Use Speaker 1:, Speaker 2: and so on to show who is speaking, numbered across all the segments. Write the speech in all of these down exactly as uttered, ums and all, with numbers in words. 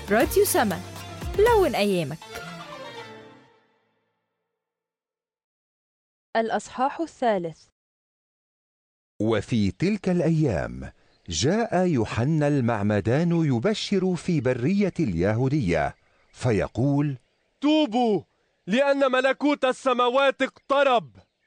Speaker 1: راديو سما، لون أيامك.
Speaker 2: الأصحاح الثالث.
Speaker 3: وفي تلك الأيام جاء يوحنا المعمدان يبشر في برية اليهودية فيقول:
Speaker 4: توبوا لأن ملكوت السماوات اقترب.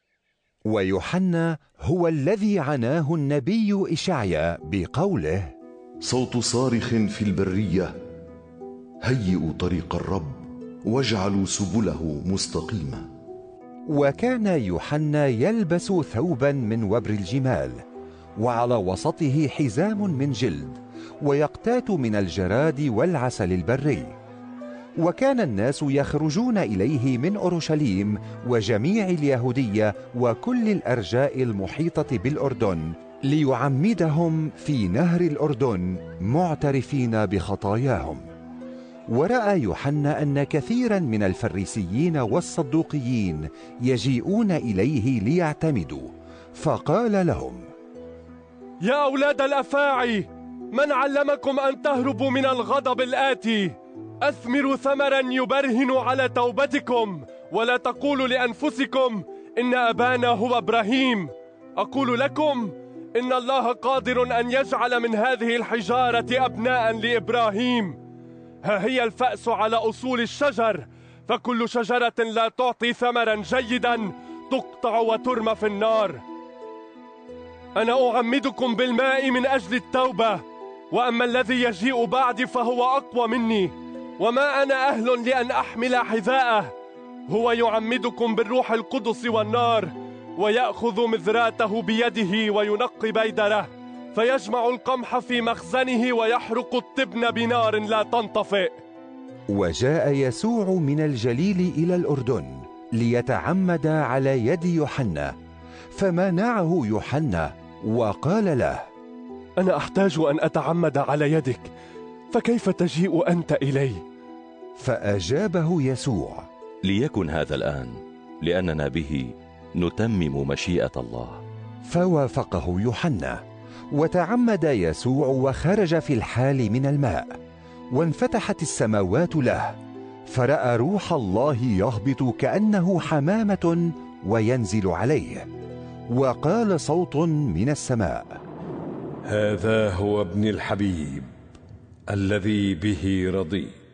Speaker 3: ويوحنا هو الذي عناه النبي إشعيا بقوله:
Speaker 5: صوت صارخ في البرية، هيئوا طريق الرب واجعلوا سبله مستقيمة.
Speaker 3: وكان يوحنا يلبس ثوبا من وبر الجمال، وعلى وسطه حزام من جلد، ويقتات من الجراد والعسل البري. وكان الناس يخرجون إليه من أورشليم وجميع اليهودية وكل الأرجاء المحيطة بالأردن ليعمدهم في نهر الأردن معترفين بخطاياهم. ورأى يوحنا أن كثيرا من الفريسيين والصدوقيين يجيئون إليه ليعتمدوا، فقال لهم:
Speaker 4: يا أولاد الأفاعي، من علمكم أن تهربوا من الغضب الآتي؟ أثمروا ثمرا يبرهن على توبتكم، ولا تقولوا لأنفسكم إن أبانا هو إبراهيم. أقول لكم إن الله قادر أن يجعل من هذه الحجارة أبناء لإبراهيم. ها هي الفأس على أصول الشجر، فكل شجرة لا تعطي ثمرا جيدا تقطع وترمى في النار. أنا أعمدكم بالماء من أجل التوبة، وأما الذي يجيء بعدي فهو أقوى مني، وما أنا أهل لأن أحمل حذاءه. هو يعمدكم بالروح القدس والنار، ويأخذ مذراته بيده وينقي بيدره، فيجمع القمح في مخزنه ويحرق التبن بنار لا تنطفئ.
Speaker 3: وجاء يسوع من الجليل إلى الأردن ليتعمد على يد يوحنا، فمنعه يوحنا وقال له:
Speaker 4: أنا أحتاج أن أتعمد على يدك، فكيف تجيء أنت إلي؟
Speaker 3: فأجابه يسوع:
Speaker 6: ليكن هذا الآن، لأننا به نتمم مشيئة الله.
Speaker 3: فوافقه يوحنا، وتعمد يسوع وخرج في الحال من الماء، وانفتحت السماوات له، فرأى روح الله يهبط كأنه حمامة وينزل عليه، وقال صوت من السماء:
Speaker 7: هذا هو ابن الحبيب الذي به رضيت.